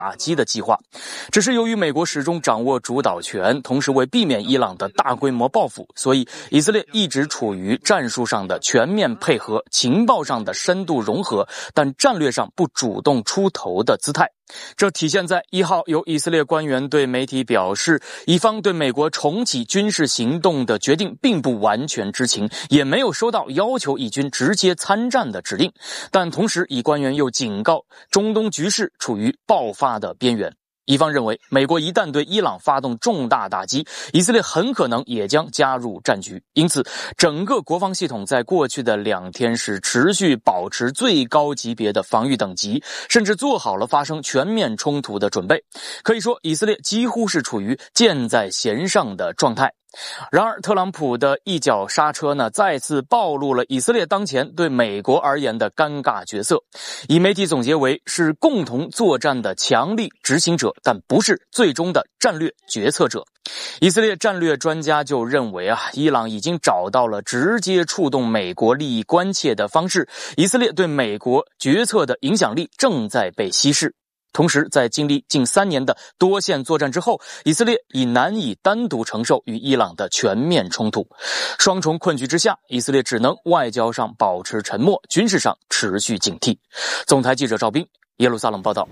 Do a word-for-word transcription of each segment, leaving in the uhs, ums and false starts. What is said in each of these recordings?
打击的计划。只是由于美国始终掌握主导权，同时为避免伊朗的大规模报复，所以以色列一直处于战术上的全面配合、情报上的深度融合，但战略上不主动出头的姿态。这体现在一号有以色列官员对媒体表示，以方对美国重启军事行动的决定并不完全知情，也没有收到要求以军直接参战的指令。但同时，以官员又警告，中东局势处于爆发的边缘。一方认为，美国一旦对伊朗发动重大打击，以色列很可能也将加入战局。因此，整个国防系统在过去的两天是持续保持最高级别的防御等级，甚至做好了发生全面冲突的准备。可以说，以色列几乎是处于箭在弦上的状态。然而，特朗普的一脚刹车呢，再次暴露了以色列当前对美国而言的尴尬角色。以媒体总结为是共同作战的强力执行者，但不是最终的战略决策者。以色列战略专家就认为啊，伊朗已经找到了直接触动美国利益关切的方式，以色列对美国决策的影响力正在被稀释。同时，在经历近三年的多线作战之后，以色列已难以单独承受与伊朗的全面冲突。双重困局之下，以色列只能外交上保持沉默，军事上持续警惕。总台记者赵斌，耶路撒冷报道。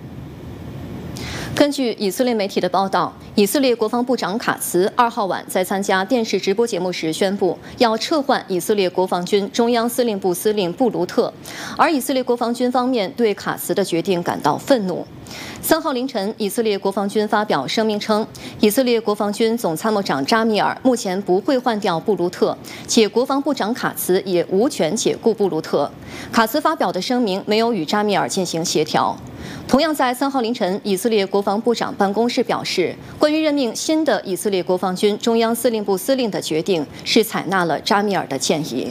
根据以色列媒体的报道，以色列国防部长卡茨二号晚在参加电视直播节目时宣布，要撤换以色列国防军中央司令部司令布卢特，而以色列国防军方面对卡茨的决定感到愤怒。三号凌晨，以色列国防军发表声明称，以色列国防军总参谋长扎米尔目前不会换掉布卢特，且国防部长卡茨也无权解雇布卢特。卡茨发表的声明没有与扎米尔进行协调。同样在三号凌晨，以色列国防部长办公室表示，关于任命新的以色列国防军中央司令部司令的决定是采纳了扎米尔的建议。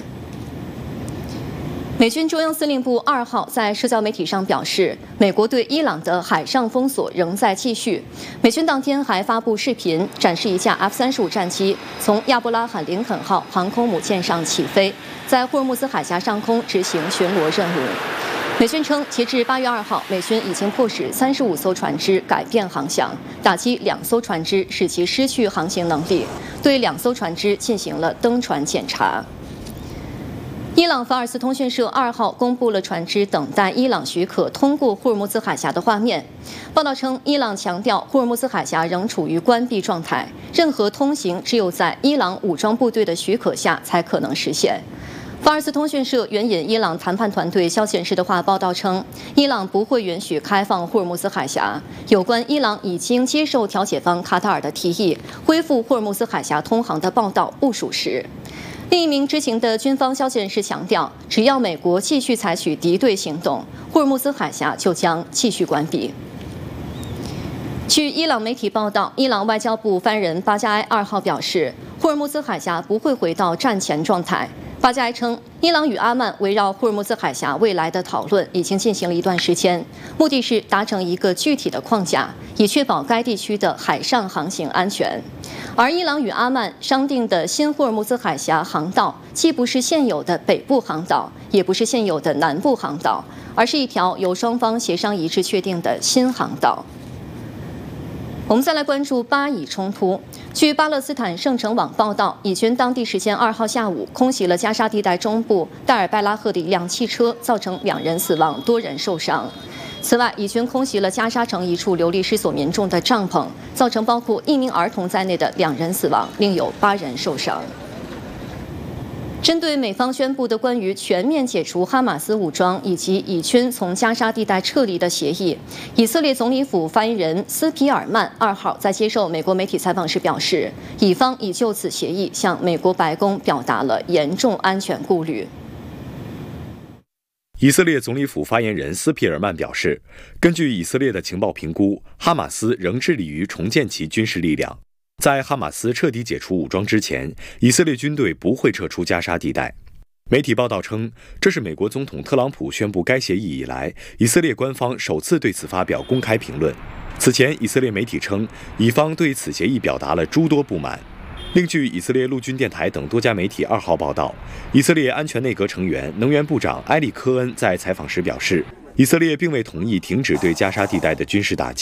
美军中央司令部二号在社交媒体上表示，美国对伊朗的海上封锁仍在继续。美军当天还发布视频，展示一架 F 三十五战机从亚伯拉罕林肯号航空母舰上起飞，在霍尔木兹海峡上空执行巡逻任务。美军称，截至八月二号，美军已经迫使三十五艘船只改变航向，打击两艘船只，使其失去航行能力，对两艘船只进行了登船检查。伊朗法尔斯通讯社二号公布了船只等待伊朗许可通过霍尔木兹海峡的画面。报道称，伊朗强调霍尔木兹海峡仍处于关闭状态，任何通行只有在伊朗武装部队的许可下才可能实现。法尔斯通讯社援引伊朗谈判团队消息人士的话报道称，伊朗不会允许开放霍尔木兹海峡。有关伊朗已经接受调解方卡塔尔的提议，恢复霍尔木兹海峡通航的报道不属实。另一名知情的军方消息人士强调，只要美国继续采取敌对行动，霍尔木兹海峡就将继续关闭。据伊朗媒体报道，伊朗外交部发言人巴加埃二号表示，霍尔木兹海峡不会回到战前状态。巴加埃称，伊朗与阿曼围绕霍尔木兹海峡未来的讨论已经进行了一段时间，目的是达成一个具体的框架，以确保该地区的海上航行安全。而伊朗与阿曼商定的新霍尔木兹海峡航道，既不是现有的北部航道，也不是现有的南部航道，而是一条由双方协商一致确定的新航道。我们再来关注巴以冲突。据巴勒斯坦圣城网报道，以军当地时间二号下午空袭了加沙地带中部代尔拜拉赫的一辆汽车，造成两人死亡，多人受伤。此外，以军空袭了加沙城一处流离失所民众的帐篷，造成包括一名儿童在内的两人死亡，另有八人受伤。针对美方宣布的关于全面解除哈马斯武装以及以军从加沙地带撤离的协议，以色列总理府发言人斯皮尔曼二号在接受美国媒体采访时表示，以方已就此协议向美国白宫表达了严重安全顾虑。 以色列总理府发言人斯皮尔曼表示，根据以色列的情报评估，哈马斯仍致力于重建其军事力量。在哈马斯彻底解除武装之前，以色列军队不会撤出加沙地带。媒体报道称，这是美国总统特朗普宣布该协议以来，以色列官方首次对此发表公开评论。此前，以色列媒体称，以方对此协议表达了诸多不满。另据以色列陆军电台等多家媒体二号报道，以色列安全内阁成员、能源部长埃利科恩在采访时表示， 以色列并未同意停止对加沙地带的军事打击。